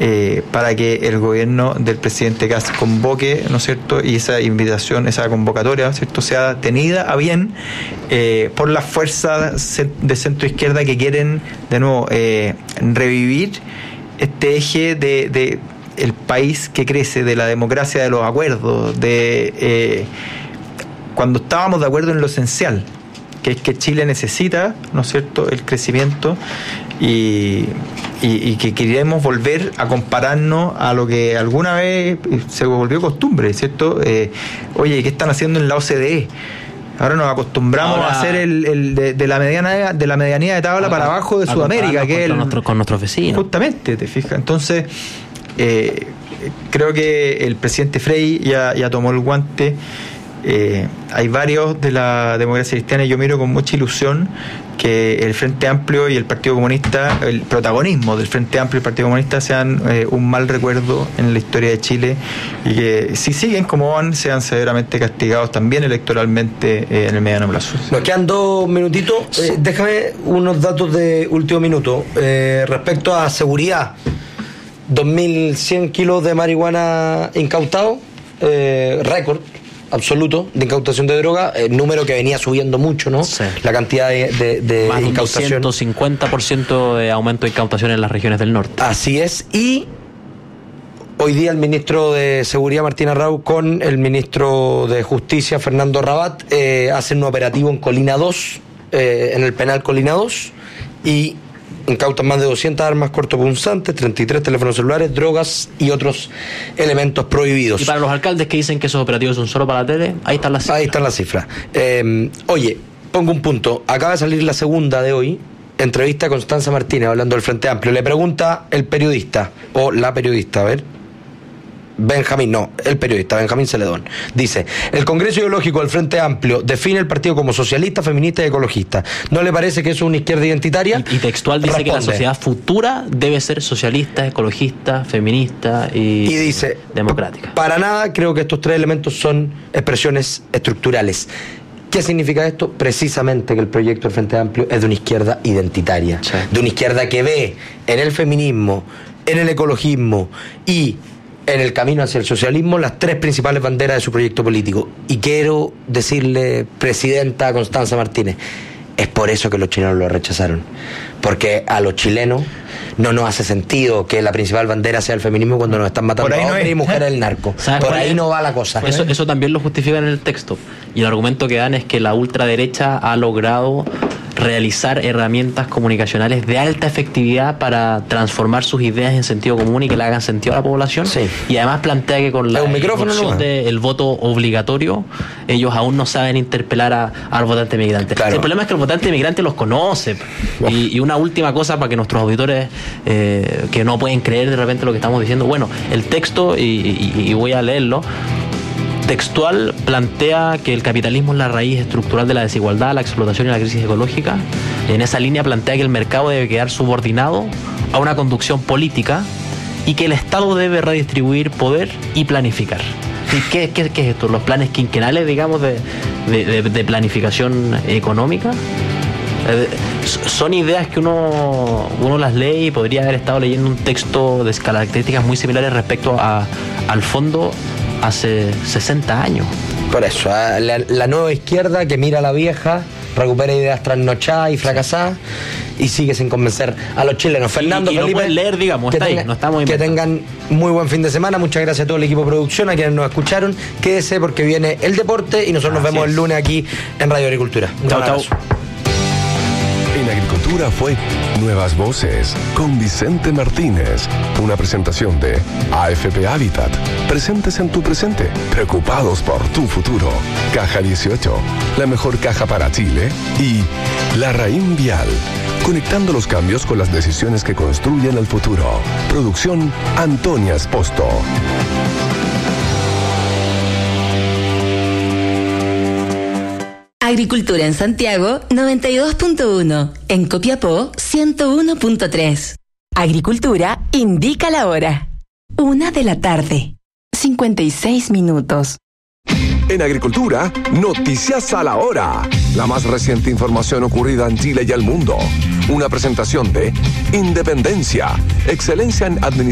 para que el gobierno del presidente Kast convoque, ¿no es cierto?, y esa invitación, esa convocatoria, ¿no es cierto?, sea tenida a bien por las fuerzas de centro izquierda que quieren de nuevo revivir este eje de el país que crece, de la democracia de los acuerdos, cuando estábamos de acuerdo en lo esencial, que es que Chile necesita, ¿no es cierto?, el crecimiento y que queremos volver a compararnos a lo que alguna vez se volvió costumbre, ¿cierto? Oye, ¿qué están haciendo en la OCDE? Ahora nos acostumbramos a hacer el de la medianía de tabla para abajo de Sudamérica, que es con nuestros vecinos. Justamente, ¿te fijas? Entonces, creo que el presidente Frey ya tomó el guante. Hay varios de la democracia cristiana y yo miro con mucha ilusión que el Frente Amplio y el Partido Comunista, el protagonismo del Frente Amplio y el Partido Comunista sean un mal recuerdo en la historia de Chile y que si siguen como van sean severamente castigados también electoralmente en el mediano plazo. Nos quedan 2 minutitos. Déjame unos datos de último minuto respecto a seguridad. 2.100 kilos de marihuana incautados, récord absoluto de incautación de droga, número que venía subiendo mucho, ¿no? Sí. La cantidad de más incautación. Más de un 250% de aumento de incautación en las regiones del norte. Así es, y hoy día el ministro de Seguridad, Martín Arrau, con el ministro de Justicia, Fernando Rabat, hacen un operativo en Colina 2, en el penal Colina 2, y incautan más de 200 armas cortopunzantes, 33 teléfonos celulares, drogas y otros elementos prohibidos. Y para los alcaldes que dicen que esos operativos son solo para la tele, ahí están las cifras. Ahí están las cifras. Oye, pongo un punto. Acaba de salir la segunda de hoy, entrevista a Constanza Martínez hablando del Frente Amplio. Le pregunta el periodista, o la periodista, a ver... el periodista Benjamín Celedón, dice: el Congreso Ideológico del Frente Amplio define el partido como socialista, feminista y ecologista. ¿No le parece que eso es una izquierda identitaria? Y textual dice: responde que la sociedad futura debe ser socialista, ecologista, feminista y dice, democrática. Para nada creo que estos 3 elementos son expresiones estructurales. ¿Qué significa esto? Precisamente que el proyecto del Frente Amplio es de una izquierda identitaria, sí, de una izquierda que ve en el feminismo, en el ecologismo y en el camino hacia el socialismo las 3 principales banderas de su proyecto político. Y quiero decirle, presidenta Constanza Martínez, es por eso que los chilenos lo rechazaron, porque a los chilenos no nos hace sentido que la principal bandera sea el feminismo cuando nos están matando hombres y mujeres del narco. Por ahí no va la cosa. Eso también lo justifican en el texto, y el argumento que dan es que la ultraderecha ha logrado realizar herramientas comunicacionales de alta efectividad para transformar sus ideas en sentido común y que le hagan sentido a la población. Sí. Y además plantea que con la introducción del voto obligatorio ellos aún no saben interpelar al votante migrante. Claro. El problema es que el votante migrante los conoce. Y una última cosa para que nuestros auditores que no pueden creer de repente lo que estamos diciendo, bueno, el texto, y voy a leerlo, textual plantea que el capitalismo es la raíz estructural de la desigualdad, la explotación y la crisis ecológica. En esa línea plantea que el mercado debe quedar subordinado a una conducción política y que el Estado debe redistribuir poder y planificar. ¿Qué es esto? ¿Los planes quinquenales, digamos, de planificación económica? Son ideas que uno las lee y podría haber estado leyendo un texto de características muy similares respecto al fondo hace 60 años. Por eso, la nueva izquierda que mira a la vieja, recupera ideas trasnochadas y fracasadas y sigue sin convencer a los chilenos. Fernando, y Felipe, no pueden leer, digamos, está ahí, no estamos que tengan muy buen fin de semana. Muchas gracias a todo el equipo de producción, a quienes nos escucharon. Quédese porque viene el deporte y nosotros nos vemos el lunes aquí en Radio Agricultura. Chao. En Agricultura fue Nuevas Voces con Vicente Martínez. Una presentación de AFP Habitat. Presentes en tu presente, preocupados por tu futuro. Caja 18, la mejor caja para Chile. Y Larraín Vial, conectando los cambios con las decisiones que construyen el futuro. Producción Antonia Esposto. Agricultura en Santiago 92.1, en Copiapó 101.3. Agricultura indica la hora. 1:00 p.m. 56 minutos. En Agricultura, noticias a la hora. La más reciente información ocurrida en Chile y el mundo. Una presentación de Independencia, excelencia en administración.